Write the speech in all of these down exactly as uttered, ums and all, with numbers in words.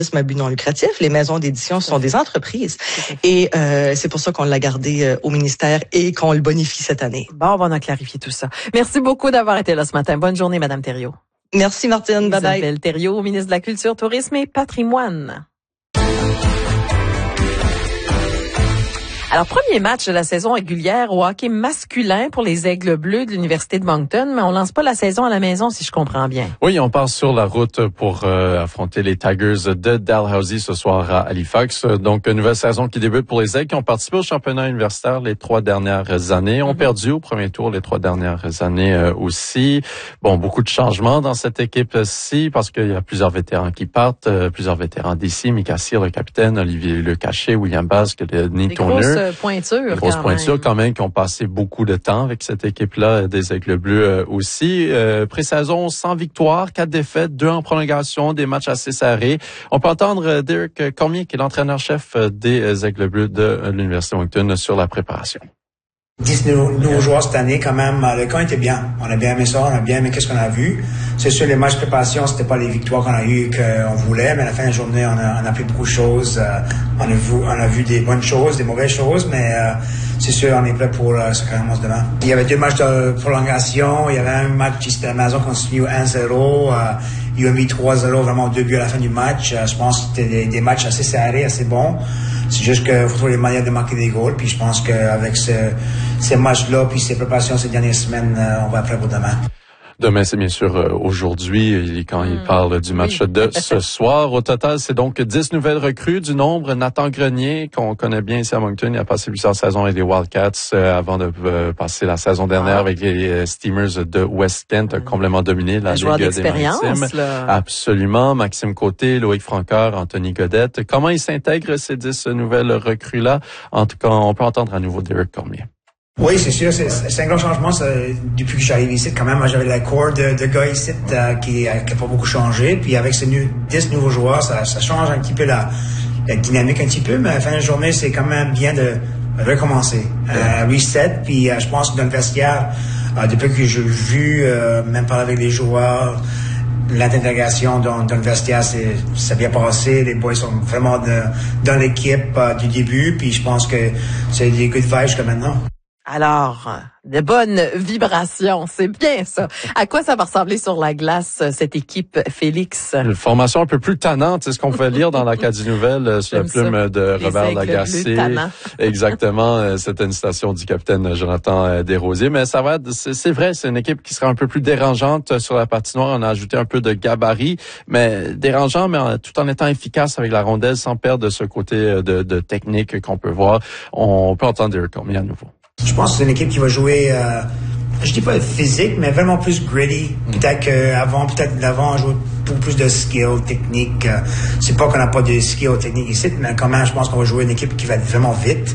à but non lucratif. Les maisons d'édition sont des entreprises. Et euh, c'est pour ça qu'on l'a gardé euh, au ministère et qu'on le bonifie cette année. Bon, on a clarifié tout ça. Merci beaucoup d'avoir été là ce matin. Bonne journée, Madame Thériault. Merci, Martine. Bye bye. Isabelle Thériault, ministre de la Culture, Tourisme et Patrimoine. Alors, premier match de la saison régulière au hockey masculin pour les Aigles Bleus de l'Université de Moncton, mais on lance pas la saison à la maison, si je comprends bien. Oui, on part sur la route pour euh, affronter les Tigers de Dalhousie ce soir à Halifax. Donc, une nouvelle saison qui débute pour les Aigles qui ont participé au championnat universitaire les trois dernières années, ont mm-hmm. perdu au premier tour les trois dernières années euh, aussi. Bon, beaucoup de changements dans cette équipe-ci parce qu'il y a plusieurs vétérans qui partent, euh, plusieurs vétérans d'ici, Mika Cyr, le capitaine, Olivier Lecaché, William Basque, Denis Tourneur. Pointure, grosse quand pointure même. quand même, qui ont passé beaucoup de temps avec cette équipe-là des Aigles Bleus euh, aussi. Euh, pré-saison sans victoire, quatre défaites, deux en prolongation, des matchs assez serrés. On peut entendre euh, Derek Cormier, qui est l'entraîneur-chef des Aigles Bleus de l'Université de Moncton, sur la préparation. dix nouveaux, nouveaux joueurs cette année, quand même. Le camp était bien. On a bien aimé ça, on a bien aimé qu'est-ce qu'on a vu. C'est sûr, les matchs de préparation, c'était pas les victoires qu'on a eues qu'on voulait, mais à la fin de la journée, on a, on a appris beaucoup de choses. Euh, on, a vu, on a vu des bonnes choses, des mauvaises choses, mais euh, c'est sûr, on est prêt pour euh, ce qu'on commence demain. Il y avait deux matchs de prolongation. Il y avait un match qui c'était à la maison qu'on s'est mis au un zéro. Euh, il y a mis trois zéro, vraiment deux buts à la fin du match. Euh, je pense que c'était des, des matchs assez serrés, assez bons. C'est juste qu'il faut trouver les manières de marquer des goals. Puis je pense qu'avec ce, ces matchs-là, puis ces préparations ces dernières semaines, euh, on va être prêt pour demain. Demain, c'est bien sûr euh, aujourd'hui, quand mmh. il parle du match oui. de ce soir. Au total, c'est donc dix nouvelles recrues du nombre. Nathan Grenier, qu'on connaît bien ici à Moncton, il a passé plusieurs saisons avec les Wildcats euh, avant de euh, passer la saison dernière ah. avec les euh, Steamers de West Kent, mmh. complètement dominé la Ligue des Maritimes. Là. Absolument. Maxime Côté, Loïc Francoeur, Anthony Godette. Comment ils s'intègrent, ces dix nouvelles recrues-là? En tout cas, on peut entendre à nouveau Derek Cormier. Oui, c'est sûr, c'est, c'est un grand changement ça, depuis que j'arrive ici. Quand même, moi, j'avais la corps de, de gars ici euh, qui n'a pas beaucoup changé. Puis avec ces nu- dix nouveaux joueurs, ça, ça change un petit peu la, la dynamique un petit peu. Mais à la fin de la journée, c'est quand même bien de recommencer. Euh, reset, puis euh, je pense que dans le vestiaire, euh, depuis que j'ai vu, euh, même parler avec les joueurs, l'intégration dans, dans le vestiaire, c'est, ça bien passé. Les boys sont vraiment de, dans l'équipe euh, du début. Puis je pense que c'est des good vibes jusqu'à maintenant. Alors, de bonnes vibrations, c'est bien ça. À quoi ça va ressembler sur la glace, cette équipe, Félix? Une formation un peu plus tannante, c'est ce qu'on peut lire dans l'Acadie Nouvelle, sur la plume ça. de Les Robert Lagacé. Exactement, c'était une citation du capitaine Jonathan Desrosiers. Mais ça va être, c'est, c'est vrai, c'est une équipe qui sera un peu plus dérangeante sur la patinoire. On a ajouté un peu de gabarit, mais dérangeant, mais en, tout en étant efficace avec la rondelle, sans perdre ce côté de, de technique qu'on peut voir. On peut entendre Derek Cormier à nouveau. Je pense que c'est une équipe qui va jouer, euh, je dis pas physique, mais vraiment plus gritty. Mm. Peut-être qu'avant, peut-être d'avant, on jouait beaucoup plus de skill, technique. Euh, c'est pas qu'on n'a pas de skill technique ici, mais quand même, je pense qu'on va jouer une équipe qui va être vraiment vite,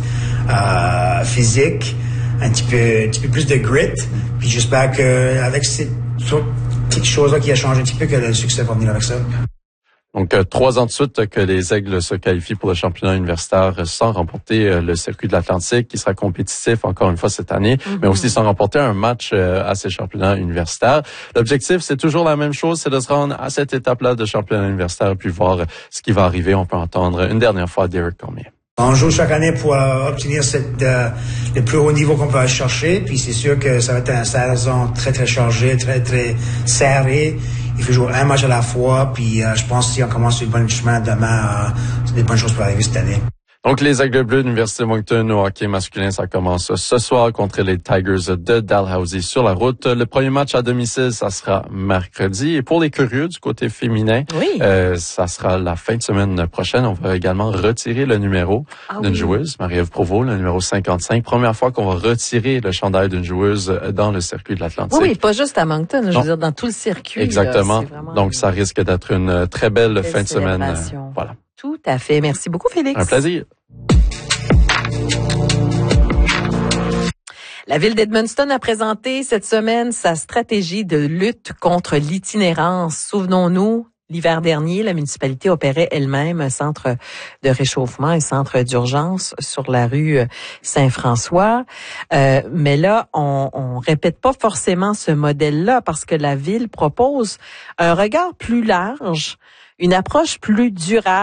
euh, physique, un petit peu, un petit peu plus de grit. Puis j'espère qu'avec ces petites choses-là qui a changé un petit peu, que le succès va venir avec ça. Donc, euh, trois ans de suite que les Aigles se qualifient pour le championnat universitaire sans remporter euh, le circuit de l'Atlantique, qui sera compétitif encore une fois cette année, mm-hmm. mais aussi sans remporter un match euh, à ces championnats universitaires. L'objectif, c'est toujours la même chose, c'est de se rendre à cette étape-là de championnat universitaire puis voir ce qui va arriver. On peut entendre une dernière fois Derek Cormier. On joue chaque année pour euh, obtenir cette, euh, le plus haut niveau qu'on peut aller chercher. Puis c'est sûr que ça va être une saison très, très chargée, très, très serrée. Il faut jouer un match à la fois. Puis euh, je pense que si on commence sur le bon chemin demain, euh, c'est des bonnes choses pour arriver cette année. Donc, les Aigles Bleus de l'Université de Moncton au hockey masculin, ça commence ce soir contre les Tigers de Dalhousie sur la route. Le premier match à domicile, ça sera mercredi. Et pour les curieux du côté féminin, oui. euh, ça sera la fin de semaine prochaine. On va également retirer le numéro ah, d'une oui. joueuse, Marie-Ève Provost, le numéro cinquante-cinq. Première fois qu'on va retirer le chandail d'une joueuse dans le circuit de l'Atlantique. Oui, pas juste à Moncton, je non. veux dire dans tout le circuit. Exactement. Là, Donc, ça risque d'être une très belle, belle fin de semaine. Voilà. Tout à fait. Merci beaucoup, Félix. Un plaisir. La ville d'Edmundston a présenté cette semaine sa stratégie de lutte contre l'itinérance. Souvenons-nous, l'hiver dernier, la municipalité opérait elle-même un centre de réchauffement et centre d'urgence sur la rue Saint-François. Euh, mais là, on, on répète pas forcément ce modèle-là parce que la ville propose un regard plus large, une approche plus durable.